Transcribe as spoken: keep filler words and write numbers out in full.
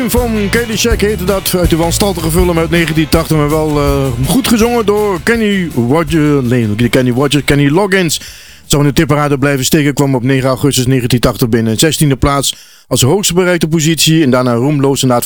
Time van Caddyshack heette dat, uit de wanstaltige film uit negentien tachtig, maar wel uh, goed gezongen door Kenny Rogers, nee, Kenny Rogers, Kenny Loggins. Zou in de tipparade blijven steken, kwam op negen augustus negentien tachtig binnen. zestiende plaats als hoogst bereikte positie en daarna roemloos inderdaad